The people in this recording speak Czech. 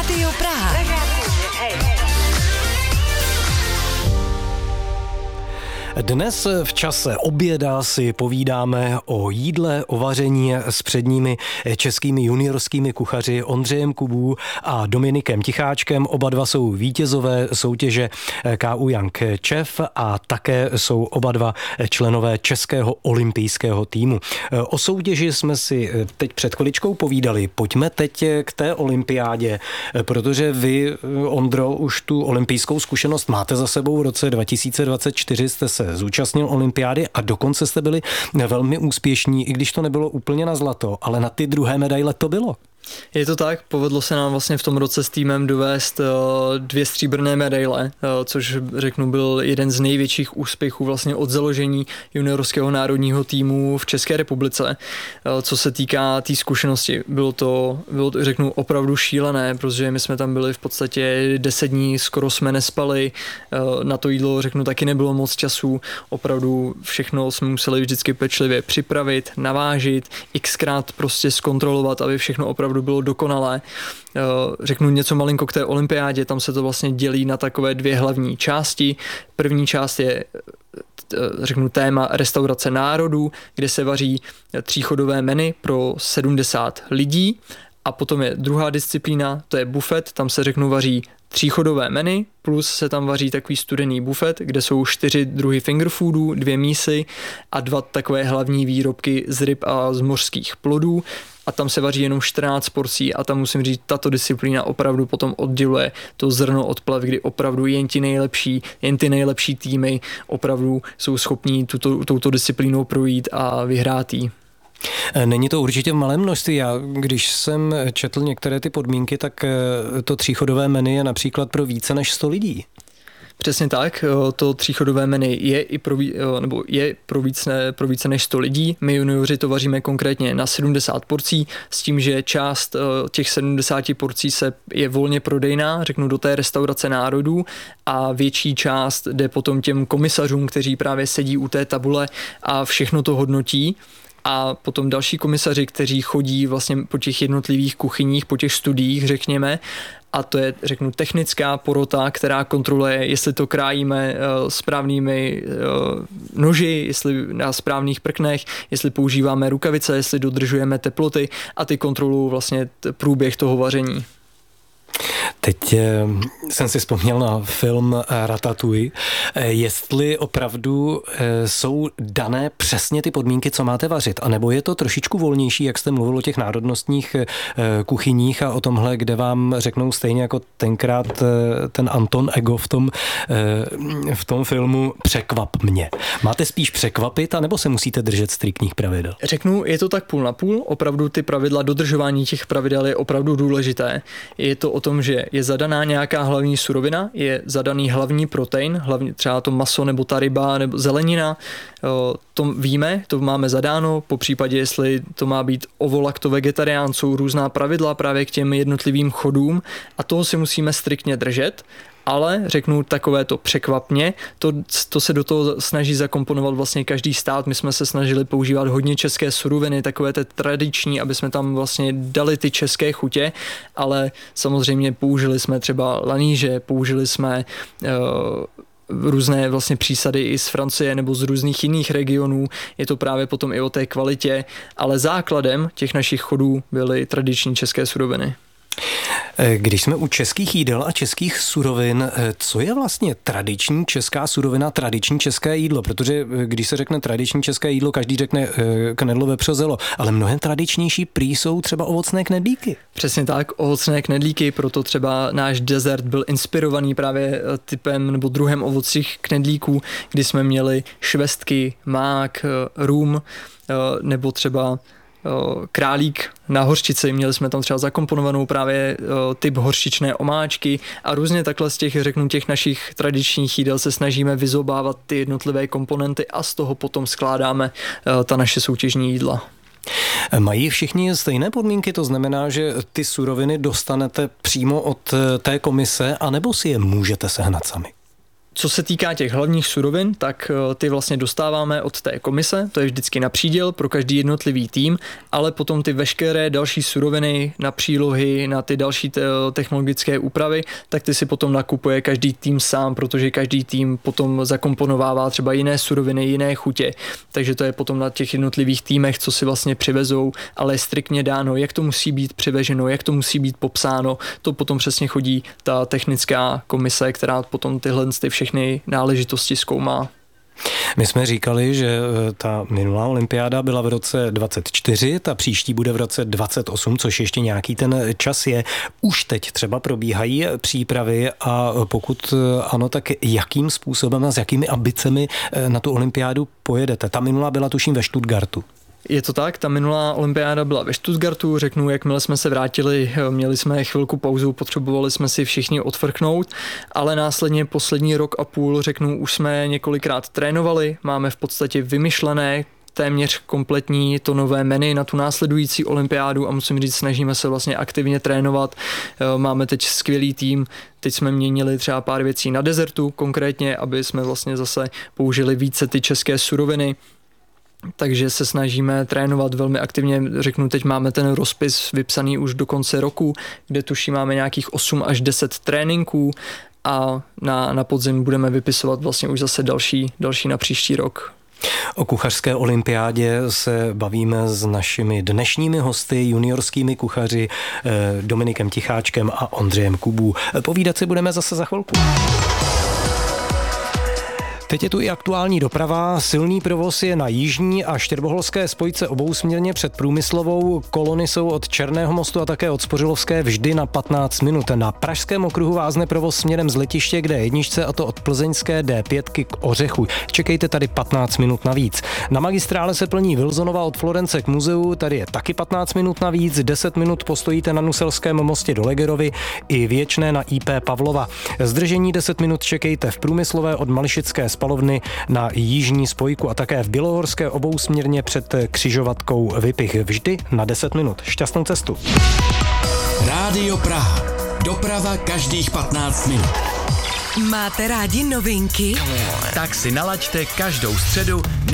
Rádio Praha. Dnes v čase oběda si povídáme o jídle, o vaření s předními českými juniorskými kuchaři Ondřejem Kubů a Dominikem Ticháčkem. Oba dva jsou vítězové soutěže KU Young Chef a také jsou oba dva členové českého olympijského týmu. O soutěži jsme si teď před chviličkou povídali. Pojďme teď k té olympiádě, protože vy, Ondro, už tu olympijskou zkušenost máte za sebou. V roce 2024 jste se zúčastnil olympiády a dokonce jste byli velmi úspěšní, i když to nebylo úplně na zlato, ale na ty druhé medaile to bylo. Je to tak, povedlo se nám vlastně v tom roce s týmem dovést 2 stříbrné medaile, což řeknu byl jeden z největších úspěchů vlastně od založení juniorského národního týmu v České republice. Co se týká té zkušenosti, bylo to řeknu opravdu šílené, protože my jsme tam byli v podstatě 10 dní, skoro jsme nespali, na to jídlo řeknu taky nebylo moc času, opravdu všechno jsme museli vždycky pečlivě připravit, navážit, xkrát prostě zkontrolovat, aby všechno opravdu bylo dokonalé. Řeknu něco malinko k té olympiádě, tam se to vlastně dělí na takové 2 hlavní části. První část je řeknu téma restaurace národů, kde se vaří 3chodové menu pro 70 lidí a potom je druhá disciplína, to je bufet, tam se řeknu vaří 3chodové menu, plus se tam vaří takový studený bufet, kde jsou 4 druhy finger foodů, 2 mísy a 2 takové hlavní výrobky z ryb a z mořských plodů. A tam se vaří jenom 14 porcí a tam musím říct, tato disciplína opravdu potom odděluje to zrno od plev, kdy opravdu jen ty nejlepší týmy opravdu jsou schopní touto disciplínou projít a vyhrát jí. Není to určitě v malém množství. Já, když jsem četl některé ty podmínky, tak to 3chodové menu je například pro více než 100 lidí. Přesně tak, to 3chodové menu je pro více než 100 lidí. My junioři to vaříme konkrétně na 70 porcí, s tím, že část těch 70 porcí je volně prodejná, řeknu do té restaurace národů a větší část jde potom těm komisařům, kteří právě sedí u té tabule a všechno to hodnotí. A potom další komisaři, kteří chodí vlastně po těch jednotlivých kuchyních, po těch studiích, řekněme, a to je, řeknu, technická porota, která kontroluje, jestli to krájíme správnými noži, jestli na správných prknech, jestli používáme rukavice, jestli dodržujeme teploty a ty kontrolují vlastně průběh toho vaření. Teď jsem si vzpomněl na film Ratatouille. Jestli opravdu jsou dané přesně ty podmínky, co máte vařit, anebo je to trošičku volnější, jak jste mluvil o těch národnostních kuchyních a o tomhle, kde vám řeknou stejně jako tenkrát ten Anton Ego v tom filmu překvap mě. Máte spíš překvapit, anebo se musíte držet striktních pravidel? Řeknu, je to tak půl na půl. Opravdu ty pravidla, dodržování těch pravidel je opravdu důležité. Je to o tom, že je zadaná nějaká hlavní surovina, je zadaný hlavní protein, hlavně třeba to maso nebo ta ryba nebo zelenina, to víme, to máme zadáno, po případě, jestli to má být ovo-lakto vegetarián, jsou různá pravidla právě k těm jednotlivým chodům a toho si musíme striktně držet. Ale řeknu takové to překvapně, to se do toho snaží zakomponovat vlastně každý stát. My jsme se snažili používat hodně české suroviny, takové ty tradiční, aby jsme tam vlastně dali ty české chutě, ale samozřejmě použili jsme třeba laníže, použili jsme různé vlastně přísady i z Francie nebo z různých jiných regionů. Je to právě potom i o té kvalitě, ale základem těch našich chodů byly tradiční české suroviny. Když jsme u českých jídel a českých surovin, co je vlastně tradiční česká surovina, tradiční české jídlo? Protože když se řekne tradiční české jídlo, každý řekne knedlo, vepřo, zelo, ale mnohem tradičnější prý jsou třeba ovocné knedlíky. Přesně tak, ovocné knedlíky, proto třeba náš dezert byl inspirovaný právě typem nebo druhem ovocných knedlíků, kdy jsme měli švestky, mák, rum nebo třeba králík na hořčici, měli jsme tam třeba zakomponovanou právě typ hořčičné omáčky a různě takhle z těch našich tradičních jídel se snažíme vyzobávat ty jednotlivé komponenty a z toho potom skládáme ta naše soutěžní jídla. Mají všichni stejné podmínky, to znamená, že ty suroviny dostanete přímo od té komise, anebo si je můžete sehnat sami? Co se týká těch hlavních surovin, tak ty vlastně dostáváme od té komise, to je vždycky na příděl pro každý jednotlivý tým, ale potom ty veškeré další suroviny na přílohy, na ty další technologické úpravy, tak ty si potom nakupuje každý tým sám, protože každý tým potom zakomponovává třeba jiné suroviny, jiné chutě, takže to je potom na těch jednotlivých týmech, co si vlastně přivezou, ale je striktně dáno, jak to musí být přiveženo, jak to musí být popsáno, to potom přesně chodí ta technická komise, která potom tyhle všechny náležitosti zkoumá. My jsme říkali, že ta minulá olympiáda byla v roce 24, ta příští bude v roce 28, což ještě nějaký ten čas je. Už teď třeba probíhají přípravy a pokud ano, tak jakým způsobem a s jakými ambicemi na tu olympiádu pojedete? Ta minulá byla tuším ve Stuttgartu. Je to tak, ta minulá olympiáda byla ve Stuttgartu, řeknu, jakmile jsme se vrátili, měli jsme chvilku pauzu, potřebovali jsme si všichni odfrknout, ale následně poslední rok a půl, řeknu, už jsme několikrát trénovali, máme v podstatě vymyšlené téměř kompletní to nové menu na tu následující olympiádu a musím říct, snažíme se vlastně aktivně trénovat. Máme teď skvělý tým, teď jsme měnili třeba pár věcí na dezertu konkrétně, aby jsme vlastně zase použili více ty české suroviny. Takže se snažíme trénovat velmi aktivně, řeknu, teď máme ten rozpis vypsaný už do konce roku, kde tuším máme nějakých 8 až 10 tréninků a na podzim budeme vypisovat vlastně už zase další na příští rok. O kuchařské olympiádě se bavíme s našimi dnešními hosty, juniorskými kuchaři Dominikem Ticháčkem a Ondřejem Kubů. Povídat si budeme zase za chvilku. Teď je tu i aktuální doprava. Silný provoz je na jižní a štěrboholské spojce obousměrně před Průmyslovou. Kolony jsou od Černého mostu a také od Spořilovské vždy na 15 minut. Na Pražském okruhu vázne provoz směrem z letiště k D1, a to od plzeňské D5 k Ořechu. Čekejte tady 15 minut navíc. Na magistrále se plní Wilsonova od Florence k muzeu, tady je taky 15 minut navíc, 10 minut postojíte na Nuselském mostě do Legerovy i Věčné na IP Pavlova. Zdržení 10 minut čekejte v Průmyslové od Mališické spalovny na jižní spojku a také v Bělohorské obousměrně před křižovatkou Vypich. Vždy na 10 minut. Šťastnou cestu. Rádio Praha. Doprava každých 15 minut. Máte rádi novinky? Tak si nalaďte každou středu